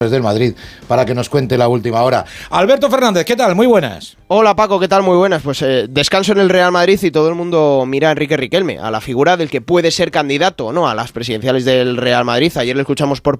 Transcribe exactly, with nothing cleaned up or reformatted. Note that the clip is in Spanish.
del Madrid para que nos cuente la última hora. Alberto Fernández, ¿qué tal? Muy buenas. Hola Paco, ¿qué tal? Muy buenas. Pues eh, descanso en el Real Madrid y todo el mundo mira a Enrique Riquelme, a la figura del que puede ser candidato o no a las presidenciales del Real Madrid. Ayer le escuchamos por